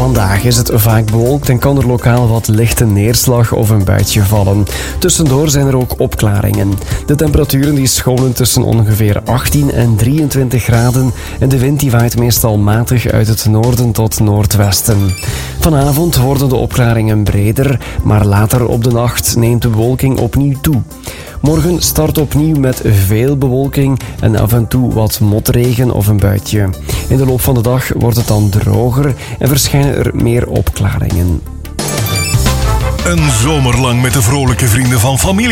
Vandaag is het vaak bewolkt en kan er lokaal wat lichte neerslag of een buitje vallen. Tussendoor zijn er ook opklaringen. De temperaturen die scholen tussen ongeveer 18 en 23 graden en de wind die waait meestal matig uit het noorden tot noordwesten. Vanavond worden de opklaringen breder, maar later op de nacht neemt de bewolking opnieuw toe. Morgen start opnieuw met veel bewolking en af en toe wat motregen of een buitje. In de loop van de dag wordt het dan droger en verschijnen er meer opklaringen. Een zomer lang met de vrolijke vrienden van familie.